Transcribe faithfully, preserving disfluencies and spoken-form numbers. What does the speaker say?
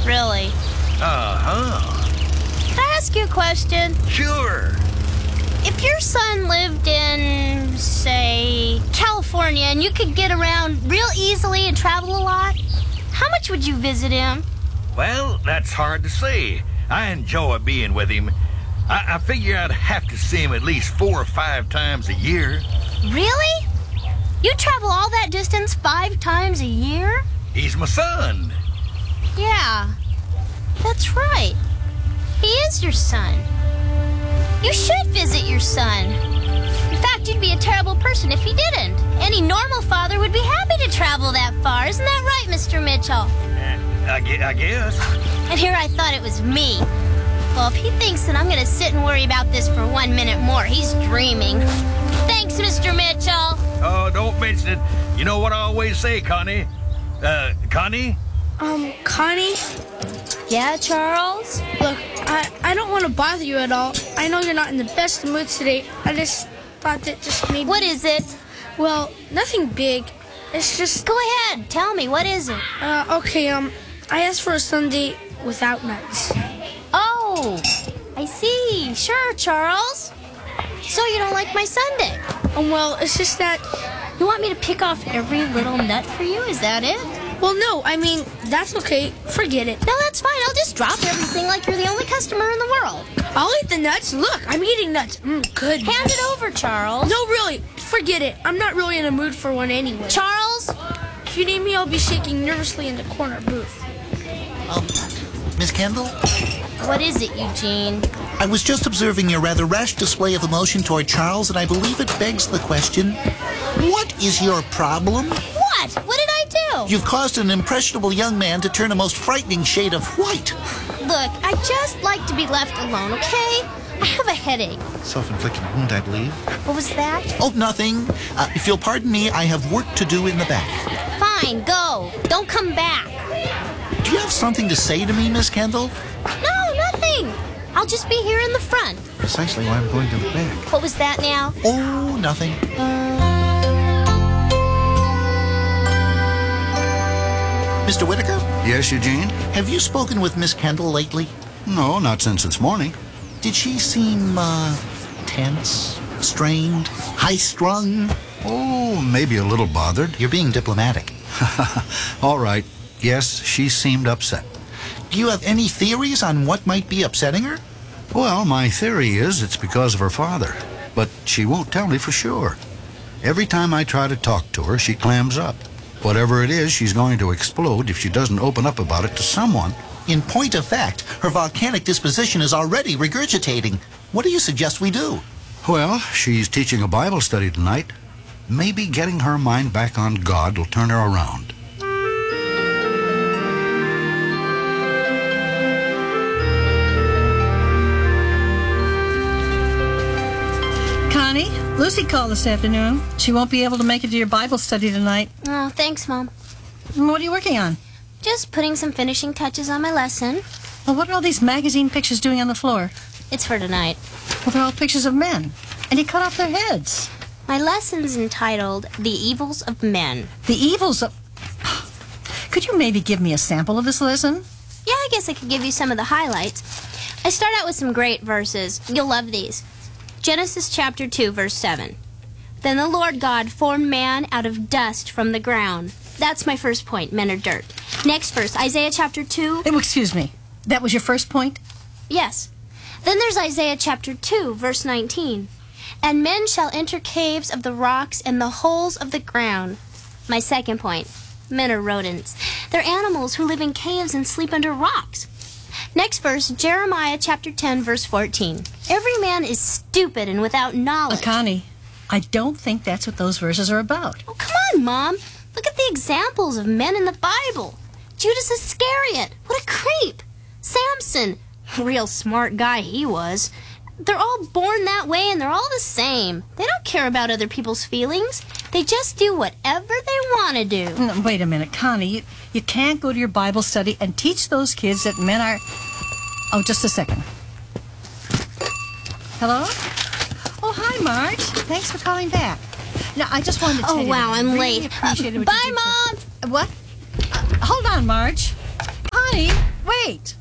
really. Uh-huh. Can I ask you a question? Sure. If your son lived in, say, California, and you could get around real easily and travel a lot, how much would you visit him? Well, that's hard to say. I enjoy being with him. I, I figure I'd have to see him at least four or five times a year. Really? You travel all that distance five times a year? He's my son. Yeah, that's right. He is your son. You should visit your son. In fact, you'd be a terrible person if you didn't. Any normal father would be happy to travel that far. Isn't that right, Mister Mitchell? Uh, I, gu- I guess. And here I thought it was me. Well, if he thinks that I'm going to sit and worry about this for one minute more, he's dreaming. Thanks, Mister Mitchell. Oh, don't mention it. You know what I always say, Connie? Uh, Connie? Um, Connie? Yeah, Charles? Look, I, I don't want to bother you at all. I know you're not in the best mood today. I just thought that just maybe... What is it? Well, nothing big. It's just... Go ahead. Tell me. What is it? Uh, okay, um, I asked for a Sunday without nuts. Oh, I see. Sure, Charles. So you don't like my Sunday? Um, well, it's just that... You want me to pick off every little nut for you? Is that it? Well, no, I mean, that's okay. Forget it. No, that's fine. I'll just drop everything like you're the only customer in the world. I'll eat the nuts. Look, I'm eating nuts. Mm, good. Hand it over, Charles. No, really, forget it. I'm not really in a mood for one anyway. Charles? If you need me, I'll be shaking nervously in the corner booth. Um, Miss Kendall? What is it, Eugene? I was just observing your rather rash display of emotion toward Charles, and I believe it begs the question, what is your problem? What? What did I do? You've caused an impressionable young man to turn a most frightening shade of white. Look, I just like to be left alone, okay? I have a headache. Self-inflicted wound, I believe. What was that? Oh, nothing. Uh, if you'll pardon me, I have work to do in the back. Fine, go. Don't come back. Do you have something to say to me, Miss Kendall? No, nothing. I'll just be here in the front. Precisely why I'm going to the back. What was that now? Oh, nothing. Mister Whitaker? Yes, Eugene? Have you spoken with Miss Kendall lately? No, not since this morning. Did she seem, uh, tense, strained, high-strung? Oh, maybe a little bothered. You're being diplomatic. All right. Yes, she seemed upset. Do you have any theories on what might be upsetting her? Well, my theory is it's because of her father, but she won't tell me for sure. Every time I try to talk to her, she clams up. Whatever it is, she's going to explode if she doesn't open up about it to someone. In point of fact, her volcanic disposition is already regurgitating. What do you suggest we do? Well, she's teaching a Bible study tonight. Maybe getting her mind back on God will turn her around. Connie, Lucy called this afternoon. She won't be able to make it to your Bible study tonight. Oh, thanks, Mom. What are you working on? Just putting some finishing touches on my lesson. Well, what are all these magazine pictures doing on the floor? It's for tonight. Well, they're all pictures of men. And you cut off their heads. My lesson's entitled The Evils of Men. The evils of... Could you maybe give me a sample of this lesson? Yeah, I guess I could give you some of the highlights. I start out with some great verses. You'll love these. Genesis chapter two, verse seven. Then the Lord God formed man out of dust from the ground. That's my first point. Men are dirt. Next verse, Isaiah chapter two. Oh, excuse me. That was your first point? Yes. Then there's Isaiah chapter two, verse nineteen. And men shall enter caves of the rocks and the holes of the ground. My second point. Men are rodents. They're animals who live in caves and sleep under rocks. Next verse, Jeremiah chapter ten, verse fourteen. Every man is stupid and without knowledge. Uh, Connie, I don't think that's what those verses are about. Oh, come on, Mom. Look at the examples of men in the Bible. Judas Iscariot. What a creep. Samson. Real smart guy he was. They're all born that way and they're all the same. They don't care about other people's feelings. They just do whatever they want to do. No, wait a minute, Connie. You, you can't go to your Bible study and teach those kids that men are... Oh, just a second. Hello? Oh, hi, Marge. Thanks for calling back. Now, I just wanted to tell Oh, you... wow, I'm really late. appreciated Uh, what bye, you did Mom. for- What? Uh, hold on, Marge. Connie, wait. right.